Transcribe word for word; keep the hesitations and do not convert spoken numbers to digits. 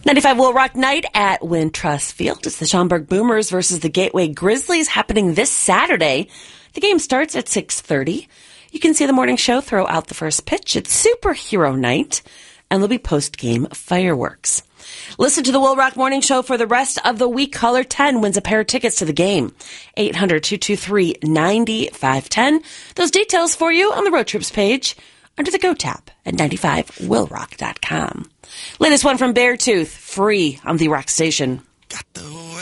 ninety-five Will Rock Night at Wintrust Field. It's the Schaumburg Boomers versus the Gateway Grizzlies happening this Saturday. The game starts at six thirty. You can see the morning show throw out the first pitch. It's Superhero Night, and there'll be post-game fireworks. Listen to the Will Rock Morning Show for the rest of the week. Caller ten wins a pair of tickets to the game. eight hundred, two two three, nine five one zero. Those details for you on the Road Trips page under the Go tab at ninety-five will rock dot com. Latest one from Beartooth, free on the Rock Station. Got the